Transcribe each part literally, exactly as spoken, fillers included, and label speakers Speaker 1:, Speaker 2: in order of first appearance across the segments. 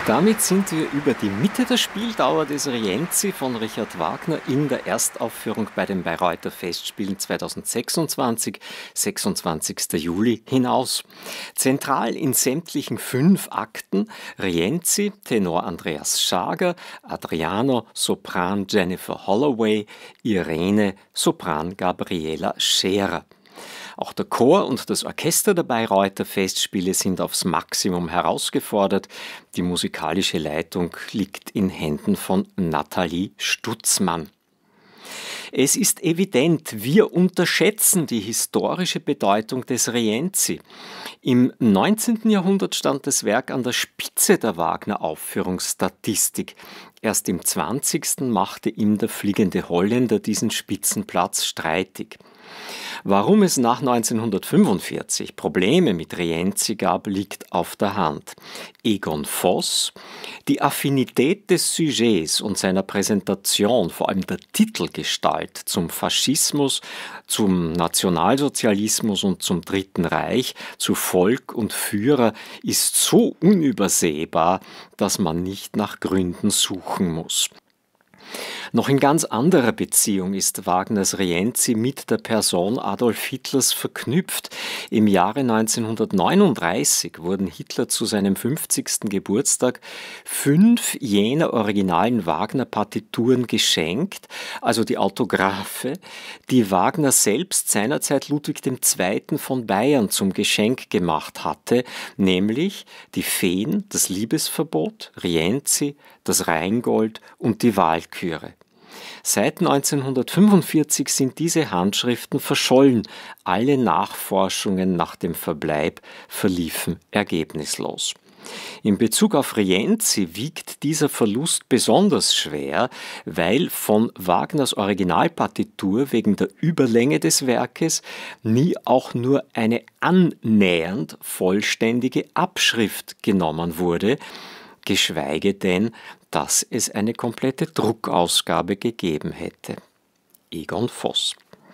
Speaker 1: Damit sind wir über die Mitte der Spieldauer des Rienzi von Richard Wagner in der Erstaufführung bei den Bayreuther Festspielen zweitausendsechsundzwanzig, sechsundzwanzigster Juli, hinaus. Zentral in sämtlichen fünf Akten Rienzi, Tenor Andreas Schager, Adriano, Sopran Jennifer Holloway, Irene, Sopran Gabriela Scherer. Auch der Chor und das Orchester der Bayreuther Festspiele sind aufs Maximum herausgefordert. Die musikalische Leitung liegt in Händen von Nathalie Stutzmann. Es ist evident, wir unterschätzen die historische Bedeutung des Rienzi. Im neunzehnten Jahrhundert stand das Werk an der Spitze der Wagner-Aufführungsstatistik. Erst im zwanzigsten machte ihm der fliegende Holländer diesen Spitzenplatz streitig. Warum es nach neunzehnhundertfünfundvierzig Probleme mit Rienzi gab, liegt auf der Hand. Egon Voss, die Affinität des Sujets und seiner Präsentation, vor allem der Titelgestalt zum Faschismus, zum Nationalsozialismus und zum Dritten Reich, zu Volk und Führer, ist so unübersehbar, dass man nicht nach Gründen suchen muss. Noch in ganz anderer Beziehung ist Wagners Rienzi mit der Person Adolf Hitlers verknüpft. Im Jahre neunzehnhundertneununddreißig wurden Hitler zu seinem fünfzigsten Geburtstag fünf jener originalen Wagner-Partituren geschenkt, also die Autographe, die Wagner selbst seinerzeit Ludwig der Zweite von Bayern zum Geschenk gemacht hatte, nämlich die Feen, das Liebesverbot, Rienzi, das Rheingold und die Walküre. Seit neunzehnhundertfünfundvierzig sind diese Handschriften verschollen. Alle Nachforschungen nach dem Verbleib verliefen ergebnislos. In Bezug auf Rienzi wiegt dieser Verlust besonders schwer, weil von Wagners Originalpartitur wegen der Überlänge des Werkes nie auch nur eine annähernd vollständige Abschrift genommen wurde, geschweige denn, dass es eine komplette Druckausgabe gegeben hätte. Egon Voss.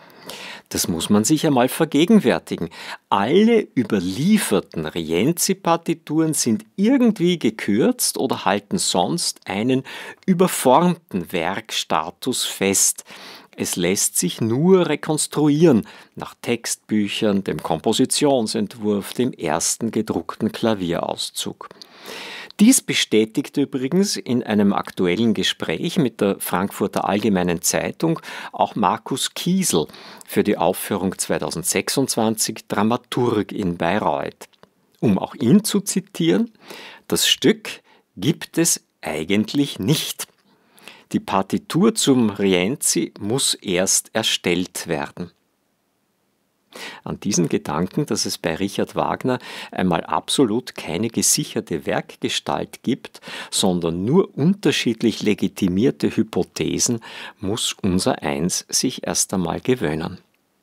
Speaker 1: Das muss man sich einmal vergegenwärtigen. Alle überlieferten Rienzi-Partituren sind irgendwie gekürzt oder halten sonst einen überformten Werkstatus fest. Es lässt sich nur rekonstruieren nach Textbüchern, dem Kompositionsentwurf, dem ersten gedruckten Klavierauszug. Dies bestätigt übrigens in einem aktuellen Gespräch mit der Frankfurter Allgemeinen Zeitung auch Markus Kiesel für die Aufführung zweitausendsechsundzwanzig Dramaturg in Bayreuth. Um auch ihn zu zitieren: Das Stück gibt es eigentlich nicht. Die Partitur zum Rienzi muss erst erstellt werden. An diesen Gedanken, dass es bei Richard Wagner einmal absolut keine gesicherte Werkgestalt gibt, sondern nur unterschiedlich legitimierte Hypothesen, muss unsereins sich erst einmal gewöhnen.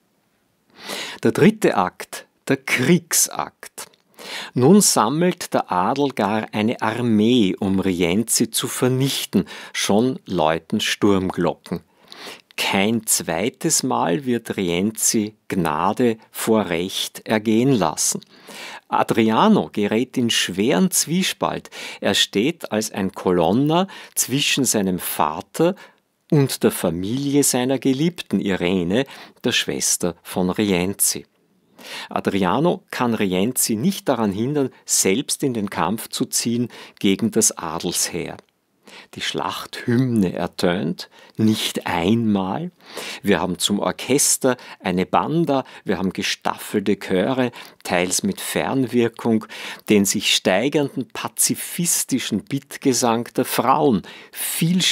Speaker 1: Der dritte Akt, der Kriegsakt. Nun sammelt der Adel gar eine Armee, um Rienzi zu vernichten, schon läuten Sturmglocken. Kein zweites Mal wird Rienzi Gnade vor Recht ergehen lassen. Adriano gerät in schweren Zwiespalt. Er steht als ein Kolonner zwischen seinem Vater und der Familie seiner Geliebten Irene, der Schwester von Rienzi. Adriano kann Rienzi nicht daran hindern, selbst in den Kampf zu ziehen gegen das Adelsheer. Die Schlachthymne ertönt, nicht einmal. Wir haben zum Orchester eine Banda, wir haben gestaffelte Chöre, teils mit Fernwirkung, den sich steigernden pazifistischen Bittgesang der Frauen, viel